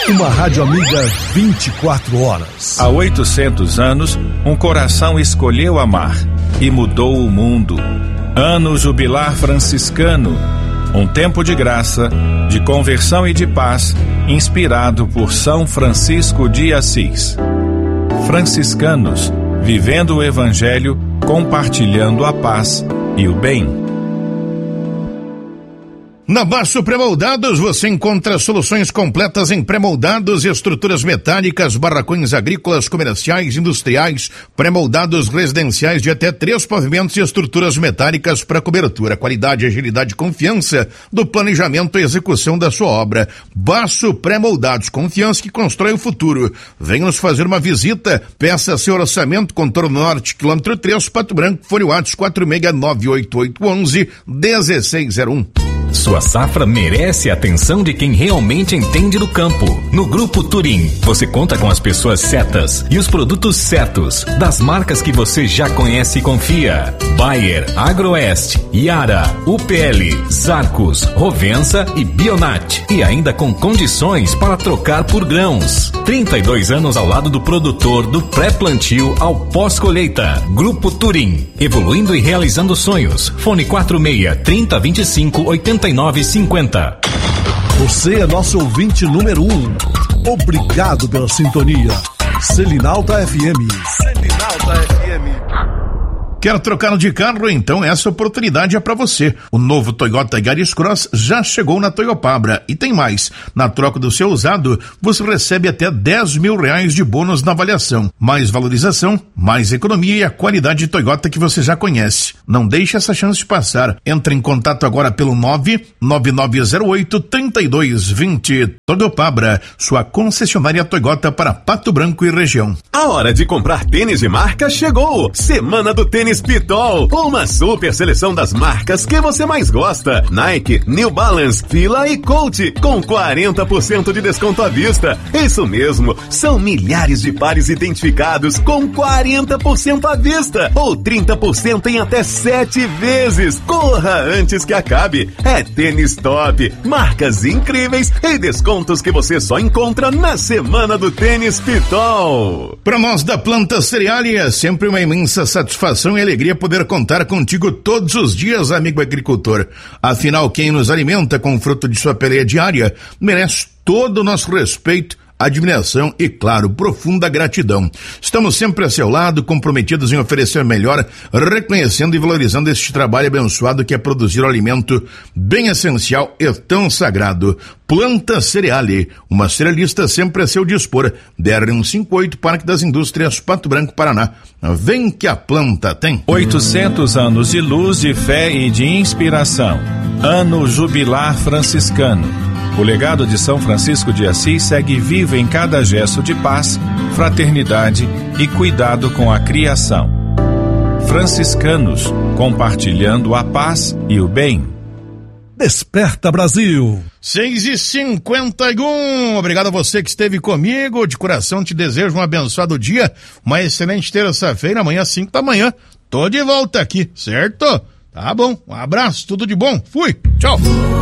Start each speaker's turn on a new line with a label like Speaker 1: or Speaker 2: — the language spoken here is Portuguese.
Speaker 1: Uma rádio amiga 24 horas.
Speaker 2: Há 800 anos, um coração escolheu amar e mudou o mundo. Ano Jubilar Franciscano, um tempo de graça, de conversão e de paz, inspirado por São Francisco de Assis. Franciscanos, vivendo o Evangelho, compartilhando a paz e o bem.
Speaker 3: Na Basso Pré-Moldados você encontra soluções completas em pré-moldados e estruturas metálicas, barracões agrícolas, comerciais, industriais, pré-moldados residenciais de até 3 pavimentos e estruturas metálicas para cobertura. Qualidade, agilidade e confiança do planejamento e execução da sua obra. Basso Pré-Moldados, confiança que constrói o futuro. Venha nos fazer uma visita, peça seu orçamento, Contorno Norte, quilômetro 3, Pato Branco, fone WhatsApp 4698811-1601.
Speaker 4: Sua safra merece a atenção de quem realmente entende do campo. No Grupo Turim, você conta com as pessoas certas e os produtos certos, das marcas que você já conhece e confia. Bayer, Agroeste, Yara, UPL, Zarcos, Rovensa e Bionat. E ainda com condições para trocar por grãos. 32 anos ao lado do produtor, do pré-plantio ao pós-colheita. Grupo Turim, evoluindo e realizando sonhos. Fone 46-3025-8950.
Speaker 1: Você é nosso ouvinte número 1. Obrigado pela sintonia. Selinalta FM. Selinalta FM.
Speaker 3: Quer trocar de carro? Então essa oportunidade é para você. O novo Toyota Yaris Cross já chegou na Toyopabra e tem mais. Na troca do seu usado, você recebe até R$10.000 de bônus na avaliação. Mais valorização, mais economia e a qualidade de Toyota que você já conhece. Não deixe essa chance de passar. Entre em contato agora pelo 99908-3220. Toyopabra, sua concessionária Toyota para Pato Branco e região.
Speaker 5: A hora de comprar tênis de marca chegou. Semana do Tênis Pitol, uma super seleção das marcas que você mais gosta. Nike, New Balance, Fila e Coach, com 40% de desconto à vista. Isso mesmo, são milhares de pares identificados com 40% à vista, ou 30% em até 7 vezes. Corra antes que acabe. É tênis top, marcas incríveis e descontos que você só encontra na Semana do Tênis Pitol.
Speaker 3: Para nós da Planta Cerealia, é sempre uma imensa satisfação e alegria poder contar contigo todos os dias, amigo agricultor. Afinal, quem nos alimenta com o fruto de sua peleia diária merece todo o nosso respeito, admiração e, claro, profunda gratidão. Estamos sempre a seu lado, comprometidos em oferecer melhor, reconhecendo e valorizando este trabalho abençoado que é produzir o alimento bem essencial e tão sagrado. Planta Cereale, uma cerealista sempre a seu dispor. DR158, Parque das Indústrias, Pato Branco, Paraná. Vem que a planta tem.
Speaker 2: 800 anos de luz, de fé e de inspiração. Ano Jubilar Franciscano. O legado de São Francisco de Assis segue vivo em cada gesto de paz, fraternidade e cuidado com a criação. Franciscanos, compartilhando a paz e o bem.
Speaker 1: Desperta, Brasil.
Speaker 3: 6h51. Obrigado a você que esteve comigo. De coração te desejo um abençoado dia, uma excelente terça-feira. Amanhã, 5 da manhã, tô de volta aqui, certo? Tá bom, um abraço, tudo de bom. Fui, tchau.